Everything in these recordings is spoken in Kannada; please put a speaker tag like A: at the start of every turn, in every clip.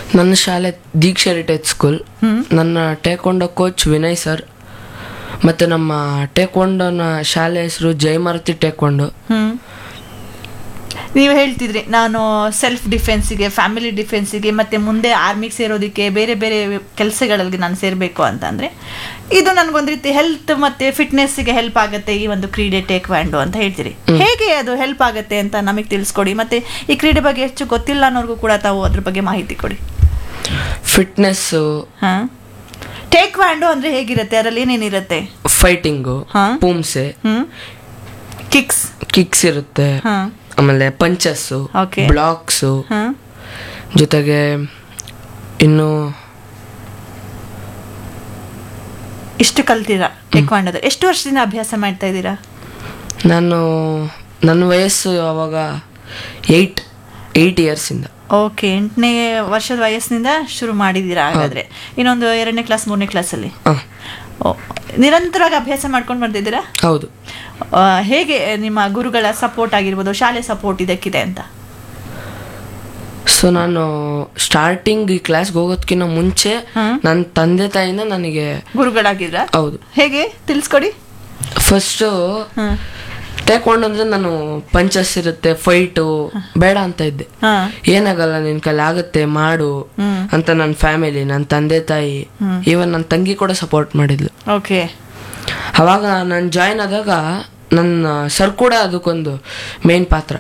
A: ನನ್ನ ಶಾಲೆ ದೀಕ್ಷಾ ಹೆರಿಟೇಜ್ ಸ್ಕೂಲ್. ನನ್ನ ಟೇಕ್ವಾಂಡೋ ಕೋಚ್ ವಿನಯ್ ಸರ್. ಮತ್ತು ನಮ್ಮ ಟೇಕ್ವಾಂಡೋನ ಶಾಲೆ ಹೆಸರು ಜಯಮಾರುತಿ ಟೇಕ್ವಾಂಡೋ.
B: ನೀವು ಹೇಳ್ತಿದ್ರಿ ನಾನು ಸೆಲ್ಫ್ ಡಿಫೆನ್ಸಿಗೆ, ಫ್ಯಾಮಿಲಿ ಡಿಫೆನ್ಸಿಗೆ, ಮತ್ತು ಮುಂದೆ ಆರ್ಮಿಗೆ ಸೇರೋದಕ್ಕೆ, ಬೇರೆ ಬೇರೆ ಕೆಲಸಗಳಲ್ಲಿ ನಾನು ಸೇರಬೇಕು ಅಂತಂದರೆ ಇದು ನನಗೊಂದು ರೀತಿ ಹೆಲ್ತ್ ಮತ್ತು ಫಿಟ್ನೆಸ್ಸಿಗೆ ಹೆಲ್ಪ್ ಆಗುತ್ತೆ ಈ ಒಂದು ಕ್ರೀಡೆ ಟೇಕ್ವಾಂಡೋ ಅಂತ ಹೇಳ್ತೀರಿ. ಹೇಗೆ ಅದು ಹೆಲ್ಪ್ ಆಗುತ್ತೆ ಅಂತ ನಮಗೆ ತಿಳಿಸ್ಕೊಡಿ. ಮತ್ತು ಈ ಕ್ರೀಡೆ ಬಗ್ಗೆ ಹೆಚ್ಚು ಗೊತ್ತಿಲ್ಲ ಅನ್ನೋರ್ಗೂ ಕೂಡ ತಾವು ಅದ್ರ ಬಗ್ಗೆ ಮಾಹಿತಿ ಕೊಡಿ.
A: ಫಿಟ್ನೆಸ್ಸು.
B: ಹಾಂ, ಟೇಕ್ವಾಂಡೋ ಅಂದರೆ ಹೇಗಿರುತ್ತೆ, ಅದರಲ್ಲಿ ಏನೇನಿರುತ್ತೆ?
A: ಫೈಟಿಂಗು, ಪೂಮ್ಸೆ, ಕಿಕ್ಸ್ ಇರುತ್ತೆ, ಆಮೇಲೆ ಪಂಚಸ್ಸು, ಬ್ಲಾಕ್ಸು, ಜೊತೆಗೆ ಇನ್ನು
B: ಇಷ್ಟು ಕಲ್ತೀರಾ ಟೇಕ್ವಾಂಡೋದಲ್ಲಿ? ಎಷ್ಟು ವರ್ಷದಿಂದ ಅಭ್ಯಾಸ ಮಾಡ್ತಾ ಇದ್ದೀರಾ?
A: ನನ್ನ ವಯಸ್ಸು ಅವಾಗ 8 ಇಯರ್ಸಿಂದ.
B: ಓಕೆ, 8ನೇ ವರ್ಷದ ವಯಸ್ಸಿನಿಂದ ಶುರು ಮಾಡಿದ್ದೀರಾ ಹಾಗಾದರೆ. ಇನ್ನೊಂದು 2ನೇ ಕ್ಲಾಸ್ 3ನೇ ಕ್ಲಾಸಲ್ಲಿ ನಿರಂತರವಾಗಿ ಅಭ್ಯಾಸ ಮಾಡ್ಕೊಂಡು ಬರ್ತಿದ್ದೀರಾ?
A: ಹೌದು.
B: ಹೇಗೆ ನಿಮ್ಮ ಗುರುಗಳ ಸಪೋರ್ಟ್ ಆಗಿರ್ಬೋದು, ಶಾಲೆ ಸಪೋರ್ಟ್ ಇದಕ್ಕಿದೆ ಅಂತ?
A: ಸೊ ನಾನು ಸ್ಟಾರ್ಟಿಂಗ್ ಈ ಕ್ಲಾಸ್ಗೆ ಹೋಗೋದಕ್ಕಿಂತ ಮುಂಚೆ ನನ್ನ ತಂದೆ ತಾಯಿನ ನನಗೆ
B: ಗುರುಗಳಾಗಿದ್ರ?
A: ಹೌದು.
B: ಹೇಗೆ ತಿಳಿಸ್ಕೊಡಿ.
A: ಫಸ್ಟು ಟೇಕ್ವಾಂಡೋ ಅಂದ್ರೆ ನಾನು ಪಂಚಸ್ ಇರುತ್ತೆ, ಫೈಟು ಬೇಡ ಅಂತ ಇದ್ದೆ. ಏನಾಗಲ್ಲ, ನಿನ್ ಕೈಲಿ ಆಗುತ್ತೆ ಮಾಡು ಅಂತ ನನ್ನ ಫ್ಯಾಮಿಲಿ, ನನ್ನ ತಂದೆ ತಾಯಿ, ಈವನ್ ನನ್ನ ತಂಗಿ ಕೂಡ ಸಪೋರ್ಟ್ ಮಾಡಿದ್ಲು.
B: ಓಕೆ.
A: ಅವಾಗ ನಾನು ಜಾಯ್ನ್ ಆದಾಗ ನನ್ನ ಸರ್ ಕೂಡ ಅದಕ್ಕೊಂದು ಮೇನ್ ಪಾತ್ರ.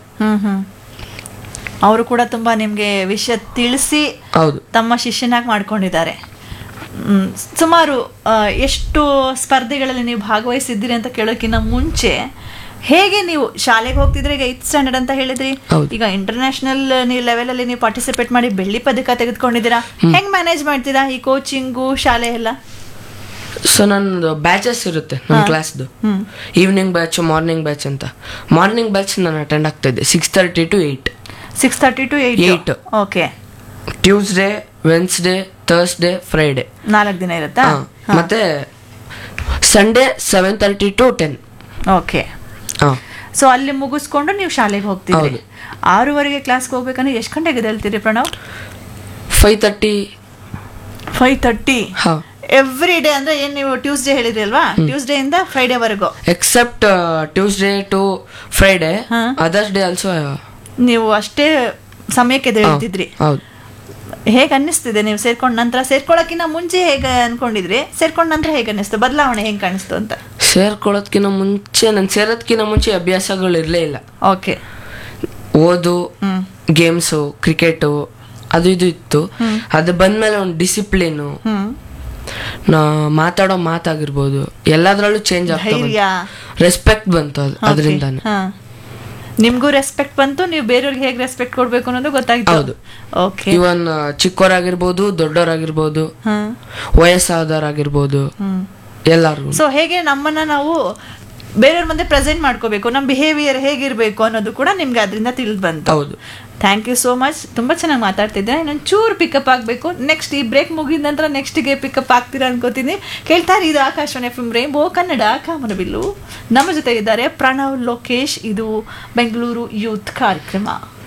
B: ಅವರು ಕೂಡ ತುಂಬಾ ನಿಮ್ಗೆ ವಿಷಯ ತಿಳಿಸಿ ತಮ್ಮ ಶಿಷ್ಯನಾಗಿ ಮಾಡ್ಕೊಂಡಿದ್ದಾರೆ. ಸುಮಾರು ಎಷ್ಟು ಸ್ಪರ್ಧೆಗಳಲ್ಲಿ ನೀವು ಭಾಗವಹಿಸಿದ್ದೀರಿ ಅಂತ ಕೇಳೋಕ್ಕಿಂತ ಮುಂಚೆ, ಹೇಗೆ ನೀವು ಶಾಲೆಗೆ ಹೋಗ್ತಿದ್ರೆ, ಈಗ 8th ಸ್ಟ್ಯಾಂಡರ್ಡ್ ಅಂತ ಹೇಳಿದ್ರಿ, ಈಗ ಇಂಟರ್ನ್ಯಾಷನಲ್ ಲೆವೆಲ್ ಅಲ್ಲಿ ನೀವು ಪಾರ್ಟಿಸಿಪೇಟ್ ಮಾಡಿ ಬೆಳ್ಳಿ ಪದಕ ತೆಗೆದುಕೊಂಡಿದ್ದೀರಾ. ಹೆಂಗ್ ಮ್ಯಾನೇಜ್ ಮಾಡ್ತೀರಾ ಈ ಕೋಚಿಂಗು ಶಾಲೆ ಎಲ್ಲ?
A: ಸೊ ನಂದು ಬ್ಯಾಚಸ್ ಇರುತ್ತೆ ನನ್ನ ಕ್ಲಾಸ್ದು. ಈವ್ನಿಂಗ್ ಬ್ಯಾಚ್, ಮಾರ್ನಿಂಗ್ ಬ್ಯಾಚ್ ಅಂತ. ಮಾರ್ನಿಂಗ್ ಬ್ಯಾಚ್ ನಾನು ಅಟೆಂಡ್ ಆಗ್ತಾ ಇದ್ದೆ 6:30 to 8. 6:30 to 8.
B: Okay.
A: Tuesday, Wednesday, Thursday, Friday
B: 4 ದಿನ ಇರುತ್ತಾ?
A: ಮತ್ತೆ ಸಂಡೇ 7:30 to 10.
B: ಓಕೆ. ಸೊ ಅಲ್ಲಿ ಮುಗಿಸ್ಕೊಂಡು ನೀವು ಶಾಲೆಗೆ ಹೋಗ್ತೀರಿ. 6:30 ಕ್ಲಾಸ್ಗೆ ಹೋಗ್ಬೇಕಂದ್ರೆ ಎಷ್ಟು ಗಂಟೆಗೆ ಎದ್ದೇಳ್ತೀರಿ ಪ್ರಣವ್?
A: 5:30.
B: 5:30 every day? ಅಂದ್ರೆ ಏನ್ ನೀವು ಟ್ಯೂಸ್ಡೇ ಹೇಳಿದ್ರಿ ಅಲ್ವಾ, ಟ್ಯೂಸ್ಡೇ ಇಂದ ಫ್ರೈಡೇ ವರೆಗೂ?
A: Accept Tuesday to Friday, others day also
B: ನೀವು ಅಷ್ಟೇ ಸಮಯಕ್ಕೆ ಎದ್ದೇಳ್ತಿದ್ರಿ. ಹೇಗೆ ಅನ್ನಿಸ್ತಿದೆ ನೀವು ಸೇರ್ಕೊಂಡ ನಂತರ? ಸೇರ್ಕೊಳ್ಳೋಕ್ಕಿಂತ ಮುಂಚೆ ಹೇಗೆ ಅನ್ಕೊಂಡಿದ್ರಿ, ಸೇರ್ಕೊಂಡ ನಂತರ ಹೇಗೆ ಅನ್ನಿಸ್ತು, ಬದಲಾವಣೆ ಹೆಂಗೆ ಕಾಣಿಸ್ತು ಅಂತ?
A: ಸೇರ್ಕೊಳ್ಳೋದ್ಕಿಂತ ಮುಂಚೆ, ನಾನು ಸೇರೋದ್ಕಿಂತ ಮುಂಚೆ ಅಭ್ಯಾಸಗಳು ಇರಲೇ ಇಲ್ಲ.
B: ಓಕೆ.
A: ಓದು, ಗೇಮ್ಸು, ಕ್ರಿಕೆಟು ಅದು ಇದು ಇತ್ತು. ಅದು ಬಂದ್ಮೇಲೆ ಒಂದು ಡಿಸಿಪ್ಲಿನು, ಮಾತಾಡೋ ಮಾತಾಗಿರ್ಬೋದು, ಎಲ್ಲದ್ರಲ್ಲೂ ಚೇಂಜ್ ಆಗ್ತಾ, ರೆಸ್ಪೆಕ್ಟ್ ಬಂತು ಅದರಿಂದಾನೆ.
B: ನಿಮ್ಗೂ ರೆಸ್ಪೆಕ್ಟ್ ಬಂತು, ನೀವು ಬೇರೆಯವ್ರಿಗೆ ಹೇಗೆ ರೆಸ್ಪೆಕ್ಟ್ ಕೊಡ್ಬೇಕು ಅನ್ನೋದು ಗೊತ್ತಾಯ್ತು.
A: ಹೌದು. ಇವನ್ ಚಿಕ್ಕವರಾಗಿರ್ಬೋದು, ದೊಡ್ಡವರಾಗಿರ್ಬೋದು, ವಯಸ್ಸಾದವರಾಗಿರ್ಬೋದು, ಎಲ್ಲರಿಗೂ.
B: ಸೊ ಹೇಗೆ ನಮ್ಮನ್ನ ನಾವು ಬೇರೆಯವ್ರ ಮುಂದೆ ಪ್ರೆಸೆಂಟ್ ಮಾಡ್ಕೋಬೇಕು, ನಮ್ಮ ಬಿಹೇವಿಯರ್ ಹೇಗಿರ್ಬೇಕು ಅನ್ನೋದು ಕೂಡ ನಿಮ್ಗೆ ಅದರಿಂದ ತಿಳಿದು ಬಂತು.
A: ಹೌದು.
B: Thank you so much. ತುಂಬ ಚೆನ್ನಾಗಿ ಮಾತಾಡ್ತಿದ್ದೆ. ಇನ್ನೊಂದು ಚೂರು ಪಿಕಪ್ ಆಗಬೇಕು. ನೆಕ್ಸ್ಟ್ ಈ ಬ್ರೇಕ್ ಮುಗಿದ ನಂತರ ನೆಕ್ಸ್ಟಿಗೆ ಪಿಕಪ್ ಆಗ್ತೀರಾ ಅನ್ಕೋತೀನಿ. ಕೇಳ್ತಾರೆ, ಇದು ಆಕಾಶವಾಣಿ FM ರೈನ್ಬೋ ಕನ್ನಡ ಕಾಮನಬಿಲ್ಲು. ನಮ್ಮ ಜೊತೆ ಇದ್ದಾರೆ ಪ್ರಣವ್ ಲೋಕೇಶ್. ಇದು ಬೆಂಗಳೂರು ಯೂತ್ ಕಾರ್ಯಕ್ರಮ.